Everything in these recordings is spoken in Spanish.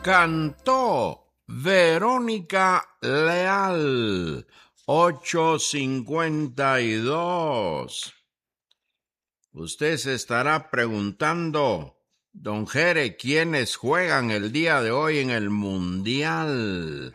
Cantó Verónica Leal, 8:52. Usted se estará preguntando, don Jere, ¿quiénes juegan el día de hoy en el Mundial?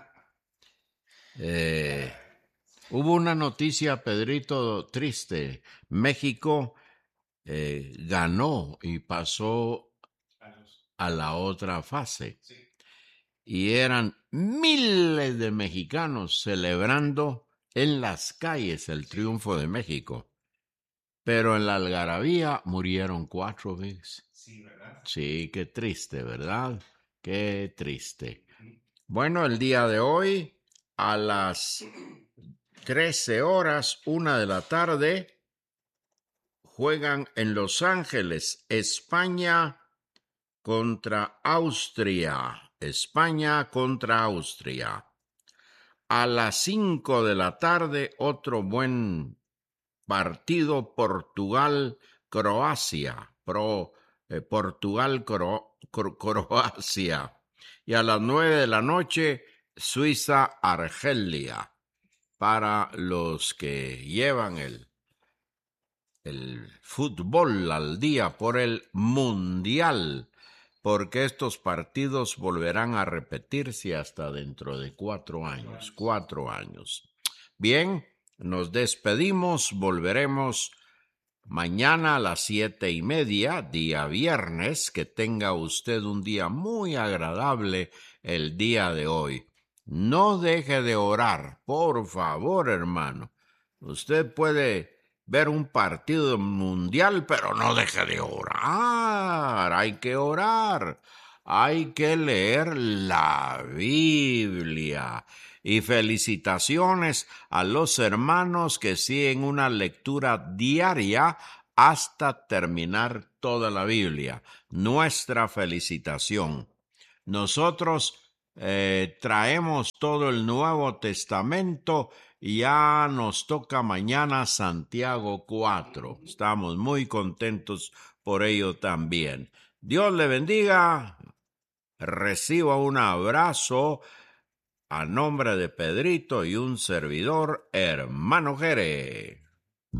Hubo una noticia, Pedrito, triste. México ganó y pasó a la otra fase. Y eran miles de mexicanos celebrando en las calles el triunfo de México. Pero en la algarabía murieron 4 veces. Sí, ¿verdad? Sí, qué triste, ¿verdad? Qué triste. Bueno, el día de hoy, a las 13:00, 1:00 p.m, juegan en Los Ángeles, España contra Austria. España contra Austria. A las 5:00 p.m, otro buen partido, Portugal-Croacia. Portugal-Croacia. Y a las 9:00 p.m, Suiza-Argelia. Para los que llevan el fútbol al día por el Mundial, porque estos partidos volverán a repetirse hasta dentro de 4 años. 4 años. Bien, nos despedimos, volveremos mañana a las 7:30, día viernes. Que tenga usted un día muy agradable el día de hoy. No deje de orar, por favor, hermano. Usted puede ver un partido mundial, pero no deje de orar. Hay que orar. Hay que leer la Biblia. Y felicitaciones a los hermanos que siguen una lectura diaria hasta terminar toda la Biblia. Nuestra felicitación. Nosotros traemos todo el Nuevo Testamento y ya nos toca mañana Santiago 4. Estamos muy contentos por ello también. Dios le bendiga. Reciba un abrazo a nombre de Pedrito y un servidor, hermano Jere.